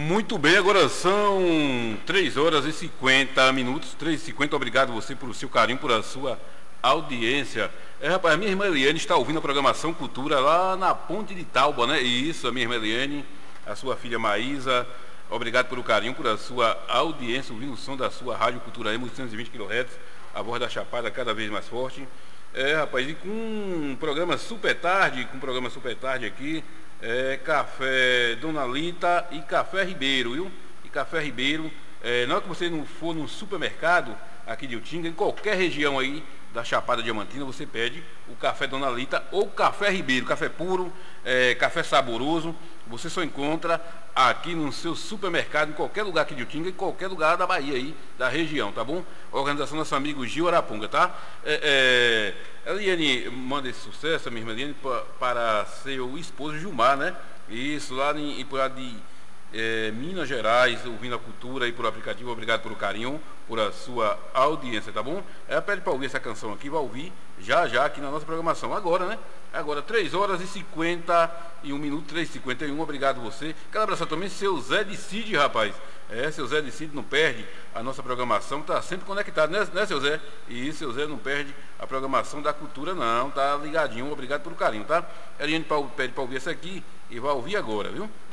Muito bem, agora são 3 horas e 50 minutos, 3h50. Obrigado você por seu carinho, por a sua audiência. Rapaz, a minha irmã Eliane está ouvindo a programação Cultura lá na Ponte de Tauba, né? Isso, a minha irmã Eliane, a sua filha Maísa. Obrigado pelo carinho, por a sua audiência, ouvindo o som da sua Rádio Cultura M, 820 kHz, a voz da Chapada cada vez mais forte. Rapaz, e com um programa super tarde, aqui, Café Dona Lita e Café Ribeiro, viu? E Café Ribeiro, na hora que você não for no supermercado aqui de Utinga, em qualquer região aí da Chapada Diamantina, você pede o Café Dona Lita ou Café Ribeiro, café puro, café saboroso, você só encontra aqui no seu supermercado, em qualquer lugar aqui de Utinga, em qualquer lugar da Bahia aí, da região, tá bom? Organização do nosso amigo Gil Araponga, tá? Eliane manda esse sucesso, a minha irmã Eliane, para seu esposo Gilmar, né? Isso, lá de Minas Gerais, ouvindo a cultura aí por aplicativo. Obrigado pelo carinho, por a sua audiência, tá bom? Pede para ouvir essa canção aqui, vai ouvir já aqui na nossa programação. Agora, né? Agora, 3 horas e 51 minutos, 3h51, obrigado você. Quero abraçar também seu Zé de Cid, rapaz. Seu Zé de Cid não perde a nossa programação, tá sempre conectado, né, seu Zé? E seu Zé não perde a programação da cultura, não, tá ligadinho, obrigado pelo carinho, tá? A gente pede para ouvir essa aqui e vai ouvir agora, viu?